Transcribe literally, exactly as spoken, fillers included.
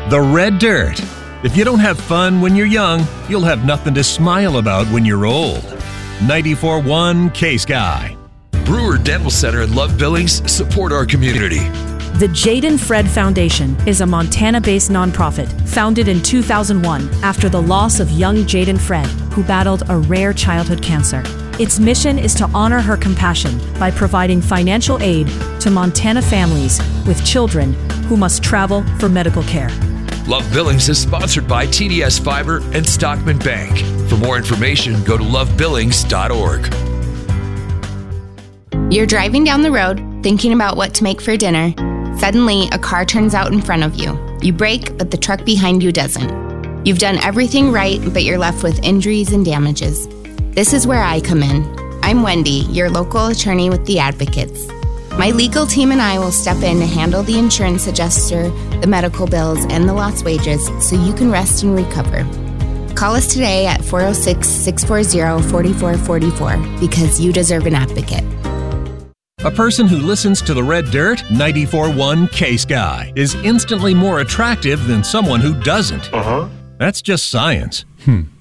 The Red Dirt. If you don't have fun when you're young, you'll have nothing to smile about when you're old. ninety-four point one K-Sky. Brewer Dental Center and Love Billings support our community. The Jaden Fred Foundation is a Montana-based nonprofit founded in two thousand one after the loss of young Jaden Fred, who battled a rare childhood cancer. Its mission is to honor her compassion by providing financial aid to Montana families with children who must travel for medical care. Love Billings is sponsored by T D S Fiber and Stockman Bank. For more information, go to love billings dot org. You're driving down the road, thinking about what to make for dinner. Suddenly, a car turns out in front of you. You brake, but the truck behind you doesn't. You've done everything right, but you're left with injuries and damages. This is where I come in. I'm Wendy, your local attorney with The Advocates. My legal team and I will step in to handle the insurance adjuster, the medical bills, and the lost wages so you can rest and recover. Call us today at four oh six, six four zero, four four four four because you deserve an advocate. A person who listens to the Red Dirt, ninety-four point one K-Sky, is instantly more attractive than someone who doesn't. Uh-huh. That's just science. Hmm.